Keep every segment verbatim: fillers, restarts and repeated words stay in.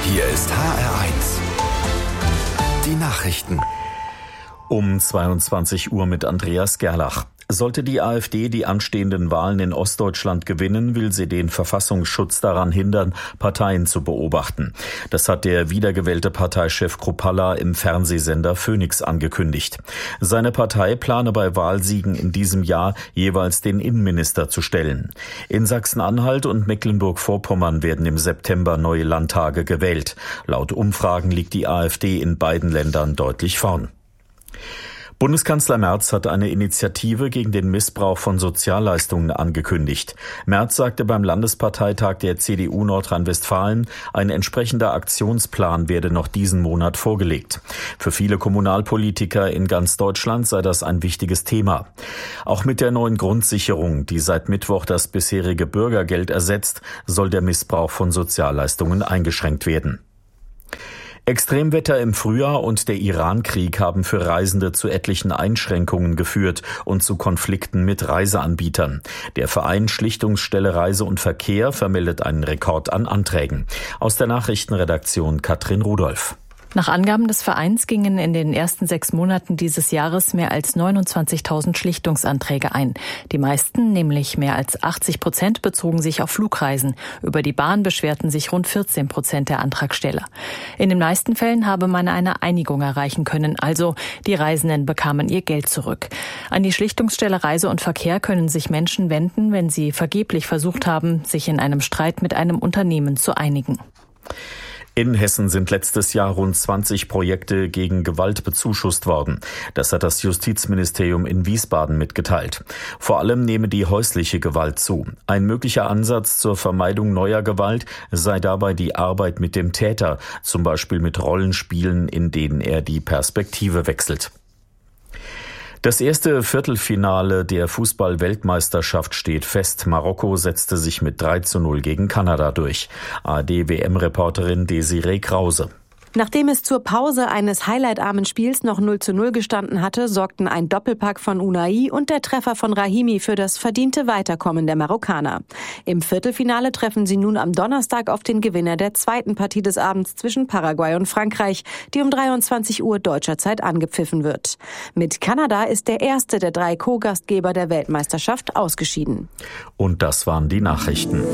Hier ist H R eins. Die Nachrichten. Um zweiundzwanzig Uhr mit Andreas Gerlach. Sollte die AfD die anstehenden Wahlen in Ostdeutschland gewinnen, will sie den Verfassungsschutz daran hindern, Parteien zu beobachten. Das hat der wiedergewählte Parteichef Kruppalla im Fernsehsender Phoenix angekündigt. Seine Partei plane bei Wahlsiegen in diesem Jahr jeweils den Innenminister zu stellen. In Sachsen-Anhalt und Mecklenburg-Vorpommern werden im September neue Landtage gewählt. Laut Umfragen liegt die AfD in beiden Ländern deutlich vorn. Bundeskanzler Merz hat eine Initiative gegen den Missbrauch von Sozialleistungen angekündigt. Merz sagte beim Landesparteitag der C D U Nordrhein-Westfalen, ein entsprechender Aktionsplan werde noch diesen Monat vorgelegt. Für viele Kommunalpolitiker in ganz Deutschland sei das ein wichtiges Thema. Auch mit der neuen Grundsicherung, die seit Mittwoch das bisherige Bürgergeld ersetzt, soll der Missbrauch von Sozialleistungen eingeschränkt werden. Extremwetter im Frühjahr und der Iran-Krieg haben für Reisende zu etlichen Einschränkungen geführt und zu Konflikten mit Reiseanbietern. Der Verein Schlichtungsstelle Reise und Verkehr vermeldet einen Rekord an Anträgen. Aus der Nachrichtenredaktion Katrin Rudolph. Nach Angaben des Vereins gingen in den ersten sechs Monaten dieses Jahres mehr als neunundzwanzigtausend Schlichtungsanträge ein. Die meisten, nämlich mehr als achtzig Prozent, bezogen sich auf Flugreisen. Über die Bahn beschwerten sich rund vierzehn Prozent der Antragsteller. In den meisten Fällen habe man eine Einigung erreichen können, also die Reisenden bekamen ihr Geld zurück. An die Schlichtungsstelle Reise und Verkehr können sich Menschen wenden, wenn sie vergeblich versucht haben, sich in einem Streit mit einem Unternehmen zu einigen. In Hessen sind letztes Jahr rund zwanzig Projekte gegen Gewalt bezuschusst worden. Das hat das Justizministerium in Wiesbaden mitgeteilt. Vor allem nehme die häusliche Gewalt zu. Ein möglicher Ansatz zur Vermeidung neuer Gewalt sei dabei die Arbeit mit dem Täter, zum Beispiel mit Rollenspielen, in denen er die Perspektive wechselt. Das erste Viertelfinale der Fußball-Weltmeisterschaft steht fest. Marokko setzte sich mit drei zu null gegen Kanada durch. A R D-W M-Reporterin Desiree Krause. Nachdem es zur Pause eines highlightarmen Spiels noch null zu null gestanden hatte, sorgten ein Doppelpack von Unai und der Treffer von Rahimi für das verdiente Weiterkommen der Marokkaner. Im Viertelfinale treffen sie nun am Donnerstag auf den Gewinner der zweiten Partie des Abends zwischen Paraguay und Frankreich, die um dreiundzwanzig Uhr deutscher Zeit angepfiffen wird. Mit Kanada ist der erste der drei Co-Gastgeber der Weltmeisterschaft ausgeschieden. Und das waren die Nachrichten.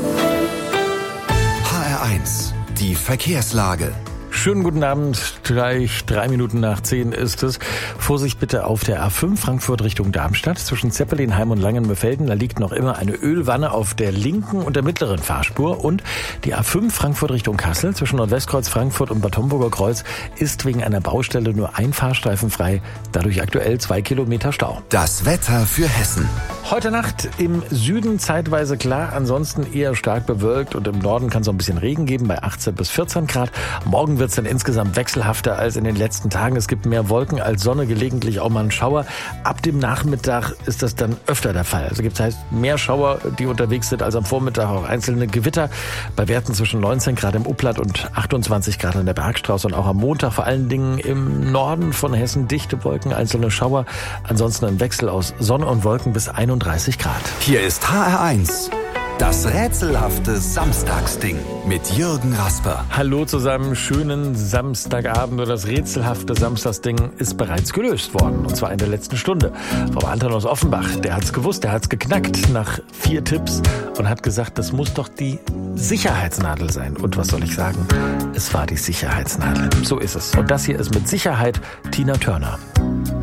H R eins, die Verkehrslage. Schönen guten Abend, gleich drei Minuten nach zehn ist es. Vorsicht bitte auf der A fünf Frankfurt Richtung Darmstadt. Zwischen Zeppelinheim und Langenbefelden, da liegt noch immer eine Ölwanne auf der linken und der mittleren Fahrspur. Und die A fünf Frankfurt Richtung Kassel zwischen Nordwestkreuz Frankfurt und Bad Homburger Kreuz ist wegen einer Baustelle nur ein Fahrstreifen frei. Dadurch aktuell zwei Kilometer Stau. Das Wetter für Hessen. Heute Nacht im Süden zeitweise klar, ansonsten eher stark bewölkt und im Norden kann es auch ein bisschen Regen geben bei achtzehn bis vierzehn Grad. Morgen wird es dann insgesamt wechselhafter als in den letzten Tagen. Es gibt mehr Wolken als Sonne, gelegentlich auch mal einen Schauer. Ab dem Nachmittag ist das dann öfter der Fall. Also gibt es heißt mehr Schauer, die unterwegs sind, als am Vormittag auch einzelne Gewitter. Bei Werten zwischen neunzehn Grad im Upland und achtundzwanzig Grad an der Bergstraße und auch am Montag vor allen Dingen im Norden von Hessen dichte Wolken, einzelne Schauer. Ansonsten ein Wechsel aus Sonne und Wolken bis einunddreißig Grad. Hier ist H R eins. Das rätselhafte Samstagsding mit Jürgen Rasper. Hallo zusammen, schönen Samstagabend. Das rätselhafte Samstagsding ist bereits gelöst worden. Und zwar in der letzten Stunde. Frau Anton aus Offenbach, der hat's gewusst, der hat's geknackt nach vier Tipps und hat gesagt, das muss doch die Sicherheitsnadel sein. Und was soll ich sagen? Es war die Sicherheitsnadel. So ist es. Und das hier ist mit Sicherheit Tina Turner.